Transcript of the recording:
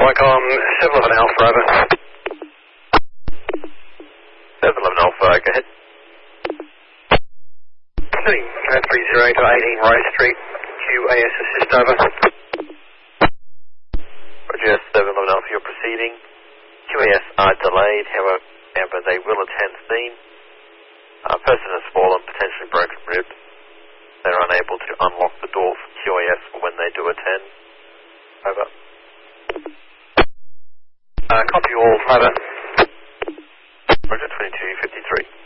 Wycombe 711 Alpha, over. 711 Alpha, go ahead. 30 to 18 Rose Street, QAS assist, over. Roger, 711 Alpha, you're proceeding. QAS are delayed, however they will attend scene. Person has fallen, potentially broken ribs. They're unable to unlock the door for QAS for when they do attend. Over. Copy all, over. Roger, 2253.